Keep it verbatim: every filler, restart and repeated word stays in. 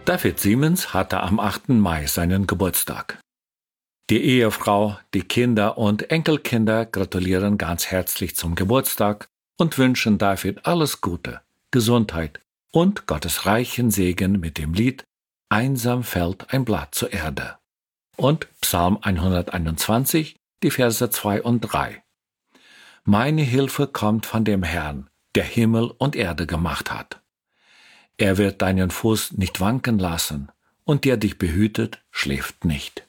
David Siemens hatte am achten Mai seinen Geburtstag. Die Ehefrau, die Kinder und Enkelkinder gratulieren ganz herzlich zum Geburtstag und wünschen David alles Gute, Gesundheit und Gottes reichen Segen mit dem Lied Einsam fällt ein Blatt zur Erde. Und Psalm hunderteinundzwanzig, die Verse zwei und drei. Meine Hilfe kommt von dem Herrn, der Himmel und Erde gemacht hat. Er wird deinen Fuß nicht wanken lassen, und der dich behütet, schläft nicht.